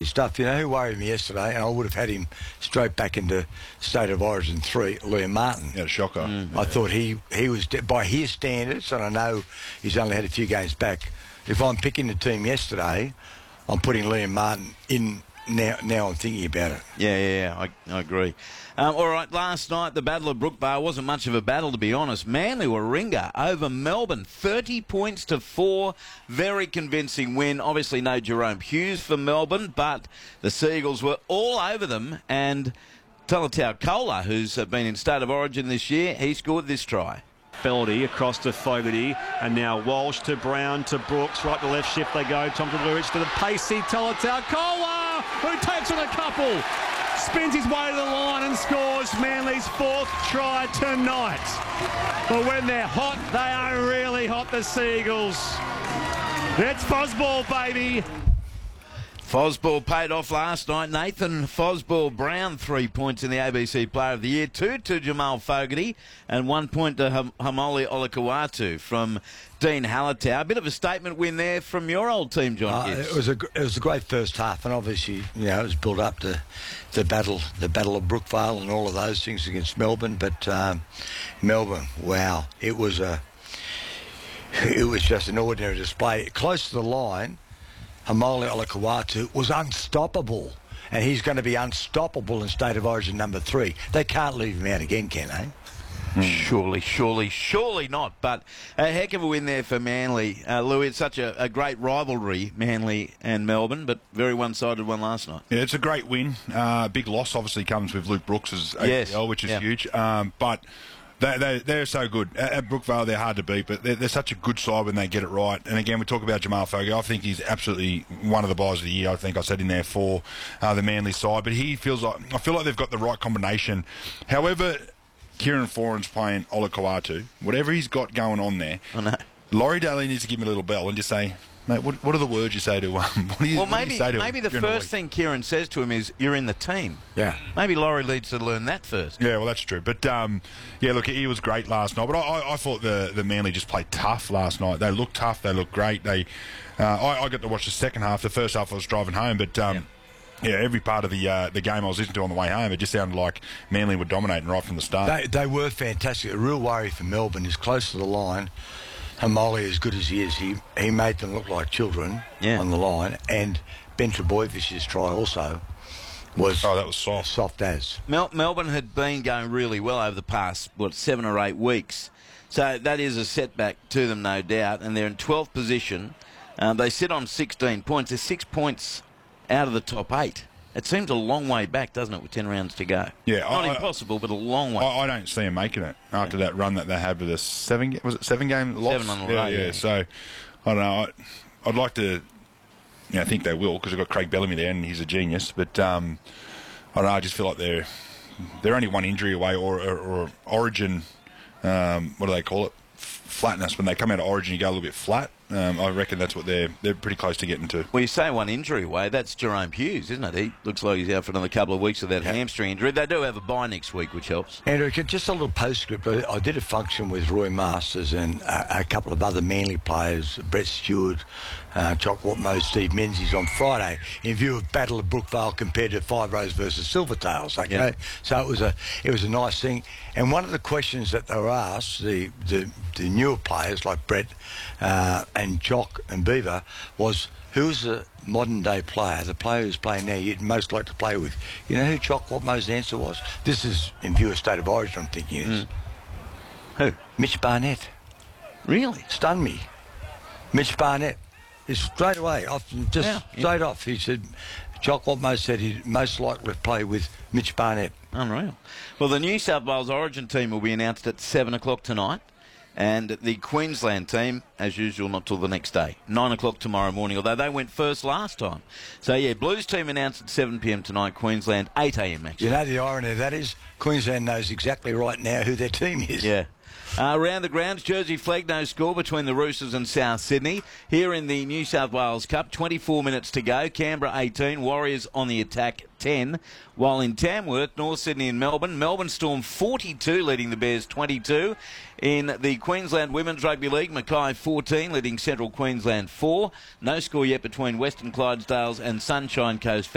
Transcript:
fantastic stuff. You know who worried me yesterday, and I would have had him straight back into State of Origin 3, Liam Martin. Yeah, shocker. I thought he was, by his standards, and I know he's only had a few games back, if I'm picking the team yesterday, I'm putting Liam Martin in now I'm thinking about it. Yeah, I agree. All right, last night, the Battle of Brookvale wasn't much of a battle, to be honest. Manly were Warringah over Melbourne, 30 points to 4. Very convincing win. Obviously no Jerome Hughes for Melbourne, but the Seagulls were all over them. And Talatau Kola, who's been in State of Origin this year, he scored this try. Feldy across to Fogarty, and now Walsh to Brown to Brooks, right to left shift they go. Tom to Bluridge to the pacey Talatau Kola, who takes on a couple, spins his way to the line and scores Manly's 4th try tonight. But when they're hot, they are really hot, the Seagulls. It's Fosball, baby. Fosball paid off last night. Nathan Fosball Brown, 3 points in the ABC Player of the Year, 2 to Jamal Fogarty, and 1 point to Hamoli Olakawatu from Dean Halatau. A bit of a statement win there from your old team, John Gibbs. It was a great first half, and obviously, it was built up to the battle of Brookvale and all of those things against Melbourne. But Melbourne, wow, it was just an ordinary display. Close to the line, Hamoli Olakawatu was unstoppable, and he's going to be unstoppable in State of Origin number 3. They can't leave him out again, can they? Surely not. But a heck of a win there for Manly. Louis, it's such a great rivalry, Manly and Melbourne, but very one-sided one last night. Yeah, it's a great win. Big loss obviously comes with Luke Brooks' ACL, which is huge. But they're so good. At Brookvale, they're hard to beat, but they're such a good side when they get it right. And again, we talk about Jamal Fogarty. I think he's absolutely one of the buyers of the year. I think I said in there for the Manly side. But I feel like they've got the right combination. However, Kieran Foran's playing Olakawatu. Whatever he's got going on there, Laurie Daly needs to give him a little bell and just say, mate, what are the words you say to him? Maybe the first thing Kieran says to him is, you're in the team. Yeah. Maybe Laurie needs to learn that first. Yeah, well, that's true. But, look, he was great last night. But I thought the Manly just played tough last night. They looked tough. They looked great. I got to watch the second half. The first half I was driving home. But, every part of the game I was listening to on the way home, it just sounded like Manly were dominating right from the start. They were fantastic. A real worry for Melbourne is close to the line. Hamoli, as good as he is, he made them look like children on the line. And Ben Trebojevich's try also was that was soft. Soft as. Melbourne had been going really well over the past, 7 or 8 weeks. So that is a setback to them, no doubt. And they're in 12th position. They sit on 16 points. They're 6 points out of the top 8. It seems a long way back, doesn't it, with 10 rounds to go? Yeah, not impossible, but a long way. I don't see them making it after that run that they had with a 7-game loss? 7 on the road. Yeah. So, I don't know. I'd like to think they will, because they've got Craig Bellamy there and he's a genius. But, I don't know, I just feel like they're only one injury away or origin, what do they call it? Flatness. When they come out of Origin, you go a little bit flat. I reckon that's what they're pretty close to getting to. Well, you say one injury away, that's Jerome Hughes, isn't it? He looks like he's out for another couple of weeks with that hamstring injury. They do have a bye next week, which helps. Andrew, just a little postscript. I did a function with Roy Masters and a couple of other Manly players, Brett Stewart, Jock Watmo, Steve Menzies on Friday, in view of Battle of Brookvale compared to Five Rose versus Silvertails. Okay, so it was a nice thing. And one of the questions that they were asked, the newer players like Brett and Jock and Beaver, was, who's the modern day player, the player who's playing now, you'd most like to play with? You know who Jock Watmo's answer was? This is in view of State of Origin, I'm thinking it is. Who? Mitch Barnett. Really? Stunned me. Mitch Barnett. It's straight away, straight off. He said, Jock Watmo said he'd most likely to play with Mitch Barnett. Unreal. Well, the New South Wales Origin team will be announced at 7 o'clock tonight. And the Queensland team, as usual, not till the next day. 9 o'clock tomorrow morning, although they went first last time. So, Blues team announced at 7 p.m. tonight, Queensland 8 a.m. actually. You know the irony of that is Queensland knows exactly right now who their team is. Yeah. Around the grounds, Jersey flag, no score between the Roosters and South Sydney. Here in the New South Wales Cup, 24 minutes to go. Canberra 18, Warriors on the attack 10. While in Tamworth, North Sydney and Melbourne Storm 42, leading the Bears 22. In the Queensland Women's Rugby League, Mackay 14, leading Central Queensland 4. No score yet between Western Clydesdales and Sunshine Coast.